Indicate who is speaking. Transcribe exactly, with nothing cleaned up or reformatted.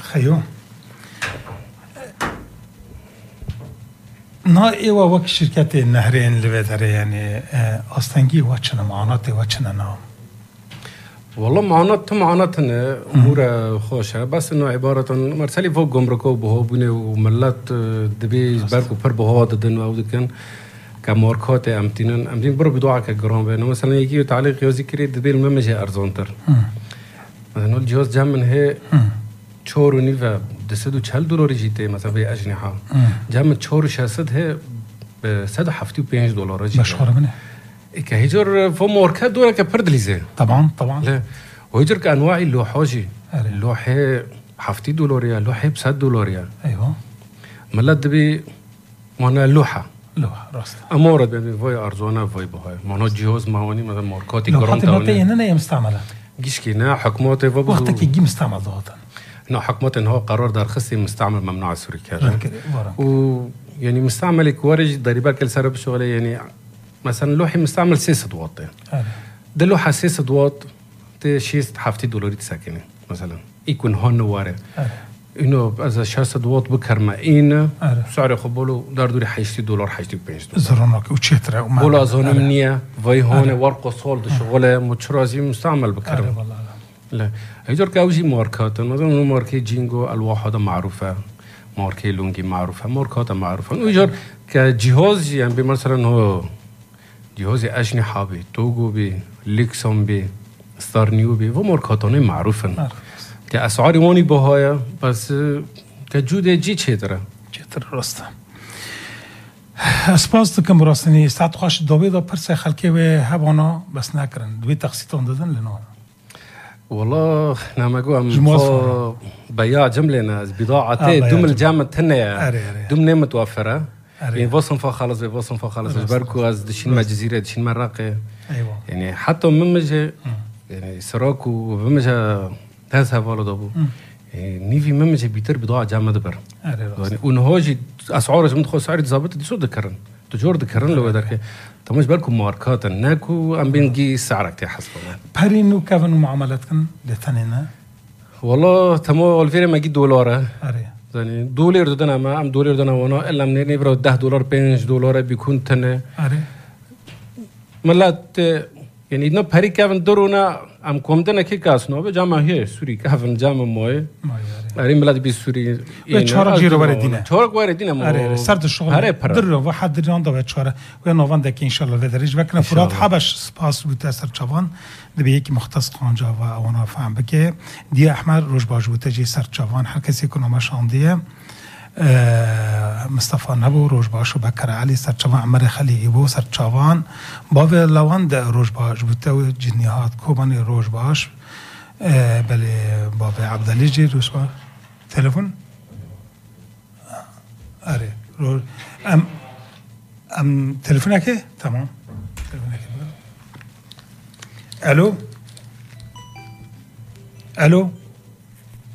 Speaker 1: خيو نا إيوا وك شركة النهرين اللي بدري يعني أستنجي واتشنا معاناتي واتشنا نام
Speaker 2: والله معاناة معاناتنا أمور خوشة بس إنه عبارة مرسلي فوق جمركو بهو بني وملات دبي بركو بر بهو ضدنا أو ذكن كماركات أمتين أمتين برو بدوعة كجرام بينه مثلا يجي تعليق يوزي كري دبي الممجة أرزانتر مثلا الجهاز جامن هي چهار و نیو دست و چهل دلاری جیته مثلا به اجنحه جمع چهار و شصت هه به صد و هفتاد و پنج دلار جیته
Speaker 1: مشهور منه
Speaker 2: که هجر فو مارکت دوره که پردلیزه
Speaker 1: طبعا طبعا
Speaker 2: لا وهجر كأنواع اللوحة جي اللوحة هفتاد دلارية اللوحة بصد دلارية
Speaker 1: ايوه
Speaker 2: ملت دبي مانا اللوحة
Speaker 1: لوحة راست
Speaker 2: امورد بين فوي ارزونه فوي بهاي مانا جهاز ماواني مثلا ماركات
Speaker 1: جرام
Speaker 2: تاوني
Speaker 1: لوحات ما هي مستعمله
Speaker 2: جيش كنا حكومات فوي
Speaker 1: وقتك يجي مستعمل ضغطا
Speaker 2: انه حكومات انه قرار دار خصي مستعمل ممنوع السوري كذا و يعني مستعمل كوارج ضريبه كل سنه بشغله يعني مثلا لوحي مستعمل ستة واط ده لوحه ستة واط تشيست هفتاد دلار تسكنه مثلا يكون هون واره انه از شصت واط بكرمه این سعر قبوله دار دوری هشتاد دلار هشتاد و پنج دلار
Speaker 1: زرونك وشتره
Speaker 2: وما ولا زون منيه وي هون ورقه صولد شغله متشرازي مستعمل بكرم لا هيجر كاوجي ماركات مثلا ماركه جينجو الواح هذا معروفه ماركه لونجي معروفه ماركات معروفه ويجر كجهاز يعني مثلا هو جهاز اجنحه بي توغو بي ليكسون بي ستارنيو بي وماركاتونه معروفه كأسعار واني بهايا بس كجودة جي چهتره
Speaker 1: چهتره راسته اسپاس دکم راستنی ساعت خوش دوبی دا پرسه خلکی و هوانا بس نکرن دوی تقسیطان دادن لنا
Speaker 2: والله نامگو هم بياع جملنا بضاعتي دوم الجامعة تنيا دوم نيم متوفرة يعني وصن فا خلص وصن فا خلص بركو از دشين ما جزيرة دشين ما راقي يعني حتى ممجة يعني سراكو وممجة تاسها والو دابو نيفي ممجة بيتر بضاعة جامعة دبر يعني ونهاجي أسعارش من دخول سعر ضابط دي سو ذكرن تجار ذكرن لو ذاك تماش بالكم ماركات ناكو ام بينجي سعرك تحسب
Speaker 1: بارينو كافنو معاملاتكم لثانينا
Speaker 2: والله تمو الفيري ما جي دولار يعني دولار دنا ما ام دولار دنا وانا الا من نبرو ده دولار بينج دولار بيكون تنه ملات يعني نو باري كافن درونا ام كومدنا كي كاسنو بجامع هي سوري كافن جامع موي اري ملاد بي سوري
Speaker 1: چهار جيرو وردينا
Speaker 2: چهار وردينا
Speaker 1: مو سرد الشغل در واحد دران دا چهار و نوان دك ان شاء الله ودرج وكنا فرات حبش سپاس بوت اثر چوان دبي يك مختص خانجا و انا فهم بك دي احمر روج باج بوت جي سر چوان هر کسی کنه ماشانديه مصطفى نبو روج باش و بکر علي سر چوان عمر خلي ابو سر چوان باو لوان دا روج باج بوت جنيهات کوبان روج باش بله بابا عبدالله جي روج باش تلفون آره رو ام ام تلفونك تمام تلفونك الو الو